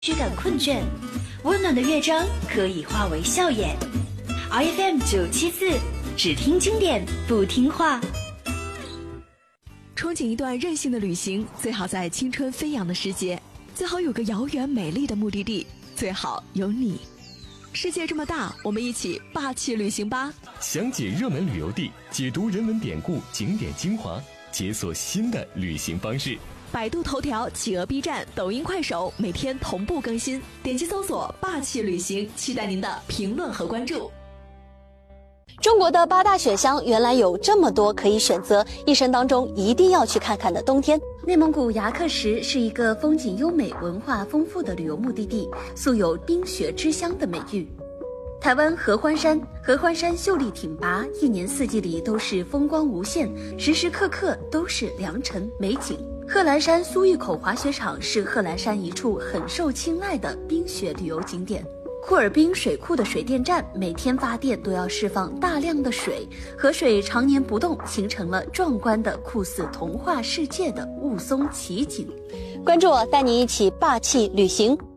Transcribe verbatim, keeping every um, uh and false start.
驱赶困倦，温暖的乐章可以化为笑颜。R F M 九七四，只听经典不听话。 憧憬一段任性的旅行，最好在青春飞扬的时节，最好有个遥远美丽的目的地，最好有你。世界这么大，我们一起霸气旅行吧！ 详解热门旅游地，解读人文典故、景点精华，解锁新的旅行方式。 百度头条、企鹅 B 站、抖音、快手每天同步更新，点击搜索霸气旅行，期待您的评论和关注。 中国的八大选乡原来有这么多可以选择，一生当中一定要去看看的冬天。 内蒙古牙克石是一个风景优美、文化丰富的旅游目的地，素有冰雪之乡的美誉。台湾合欢山，合欢山秀丽挺拔，一年四季里都是风光无限，时时刻刻都是良辰美景。贺兰山苏峪口滑雪场是贺兰山一处很受青睐的冰雪旅游景点。库尔滨水库的水电站每天发电都要释放大量的水，河水常年不动，形成了壮观的酷似童话世界的雾凇奇景。 关注我，带你一起霸气旅行。